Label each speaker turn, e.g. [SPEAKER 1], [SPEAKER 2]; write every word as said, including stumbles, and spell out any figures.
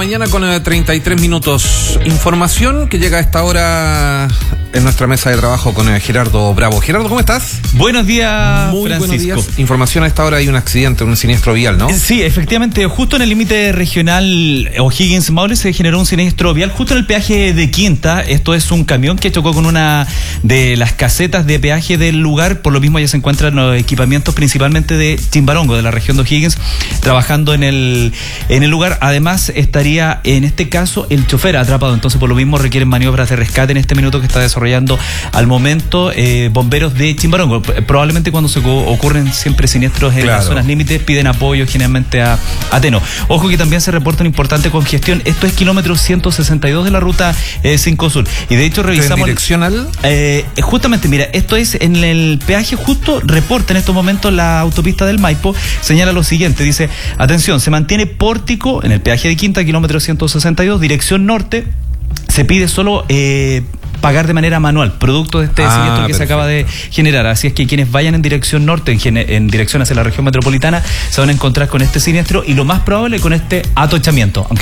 [SPEAKER 1] mañana con treinta y tres minutos. Información que llega a esta hora en nuestra mesa de trabajo con Gerardo Bravo. Gerardo, ¿cómo estás?
[SPEAKER 2] Buenos días,
[SPEAKER 1] Muy
[SPEAKER 2] Francisco.
[SPEAKER 1] buenos días. Información a esta hora, hay un accidente, un siniestro vial, ¿no?
[SPEAKER 2] Sí, efectivamente, justo en el límite regional O'Higgins-Maule se generó un siniestro vial justo en el peaje de Quinta. Esto es un camión que chocó con una de las casetas de peaje del lugar. Por lo mismo ya se encuentran los equipamientos principalmente de Chimbarongo, de la región de O'Higgins, trabajando en el, en el lugar. Además estaría en este caso el chofer atrapado, entonces por lo mismo requieren maniobras de rescate en este minuto que está desarrollando al momento eh, bomberos de Chimbarongo. Probablemente cuando se ocurren siempre siniestros en claro. las zonas límites piden apoyo generalmente a, a Teno. Ojo que también se reporta una importante congestión. Esto es kilómetro ciento sesenta y dos de la ruta eh, cinco Sur. Y de hecho revisamos...
[SPEAKER 1] ¿En direccional?
[SPEAKER 2] Eh, justamente, mira, esto es en el peaje justo, reporta en estos momentos la autopista del Maipo, señala lo siguiente, dice, atención, se mantiene pórtico en el peaje de Quinta, kilómetro ciento sesenta y dos, dirección norte, se pide solo... Eh, pagar de manera manual, producto de este ah, siniestro que perfecto. se acaba de generar. Así es que quienes vayan en dirección norte, en, gene, en dirección hacia la región metropolitana, se van a encontrar con este siniestro y lo más probable con este atochamiento. Aunque